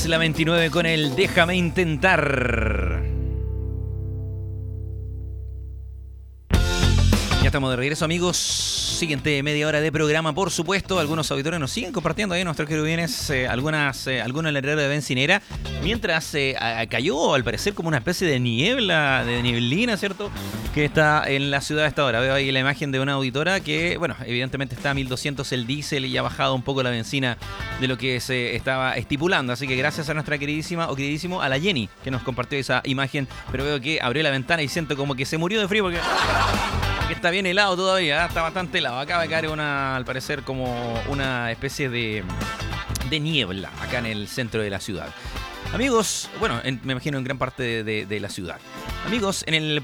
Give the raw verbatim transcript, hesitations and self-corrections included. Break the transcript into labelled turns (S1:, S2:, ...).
S1: Es la veintinueve con el Déjame Intentar. Ya estamos de regreso, amigos. Siguiente media hora de programa, por supuesto. Algunos auditores nos siguen compartiendo ahí nuestros querubines eh, algunas, eh, algunos letreros de bencinera. Mientras eh, a, cayó, al parecer, como una especie de niebla, de nieblina, ¿cierto? Que está en la ciudad a esta hora. Veo ahí la imagen de una auditora que, bueno, evidentemente está a mil doscientos el diésel y ha bajado un poco la benzina de lo que se estaba estipulando. Así que gracias a nuestra queridísima o queridísimo, a la Jenny, que nos compartió esa imagen. Pero veo que abrió la ventana y siento como que se murió de frío porque... que está bien helado todavía, ¿eh? Está bastante helado. Acaba de caer una, al parecer, como una especie de, de niebla acá en el centro de la ciudad. Amigos, bueno, en, me imagino en gran parte de, de, de la ciudad. Amigos, en el